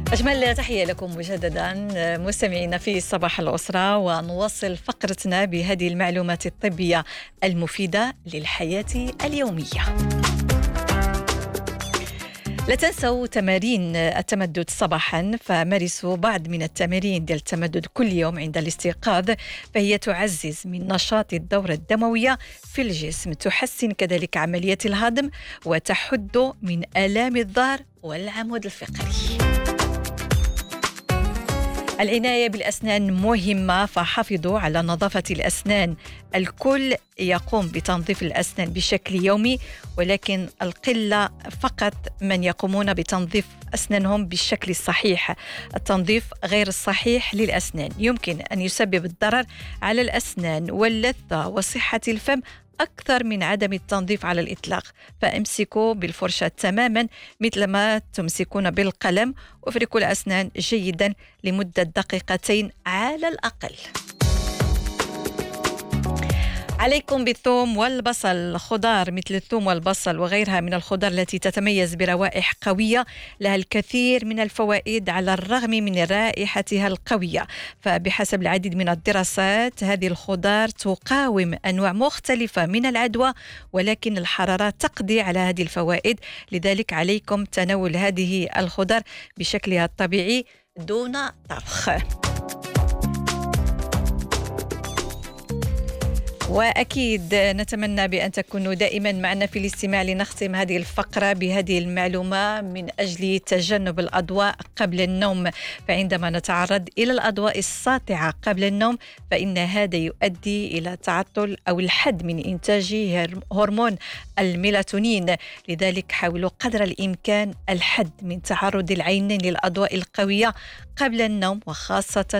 أجمل تحية لكم مجددا مستمعينا في صباح الأسرة، ونواصل فقرتنا بهذه المعلومات الطبية المفيدة للحياة اليومية. لا تنسوا تمارين التمدد صباحا، فمارسوا بعض من التمارين ديال التمدد كل يوم عند الاستيقاظ، فهي تعزز من نشاط الدورة الدموية في الجسم، تحسن كذلك عملية الهضم، وتحد من آلام الظهر والعمود الفقري. العناية بالأسنان مهمة، فحافظوا على نظافة الأسنان. الكل يقوم بتنظيف الأسنان بشكل يومي، ولكن القلة فقط من يقومون بتنظيف أسنانهم بالشكل الصحيح. التنظيف غير الصحيح للأسنان يمكن أن يسبب الضرر على الأسنان واللثة وصحة الفم أكثر من عدم التنظيف على الإطلاق. فامسكوا بالفرشاة تماما مثل ما تمسكون بالقلم، وافركوا الأسنان جيدا لمدة دقيقتين على الأقل. عليكم بالثوم والبصل، خضار مثل الثوم والبصل وغيرها من الخضار التي تتميز بروائح قوية، لها الكثير من الفوائد على الرغم من رائحتها القوية. فبحسب العديد من الدراسات هذه الخضار تقاوم أنواع مختلفة من العدوى، ولكن الحرارة تقضي على هذه الفوائد، لذلك عليكم تناول هذه الخضار بشكلها الطبيعي دون طبخ. وأكيد نتمنى بأن تكونوا دائما معنا في الاستماع. لنختم هذه الفقرة بهذه المعلومة من أجل تجنب الأضواء قبل النوم، فعندما نتعرض إلى الأضواء الساطعة قبل النوم فإن هذا يؤدي إلى تعطل أو الحد من إنتاج هرمون الميلاتونين، لذلك حاولوا قدر الإمكان الحد من تعرض العينين للأضواء القوية قبل النوم، وخاصة